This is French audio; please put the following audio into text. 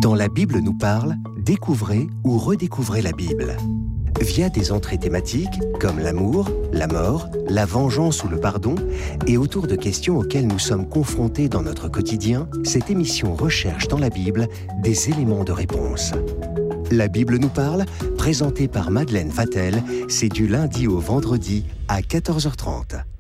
Dans La Bible nous parle, découvrez ou redécouvrez la Bible. Via des entrées thématiques comme l'amour, la mort, la vengeance ou le pardon, et autour de questions auxquelles nous sommes confrontés dans notre quotidien, cette émission recherche dans la Bible des éléments de réponse. La Bible nous parle, présentée par Madeleine Vatel, c'est du lundi au vendredi à 14h30.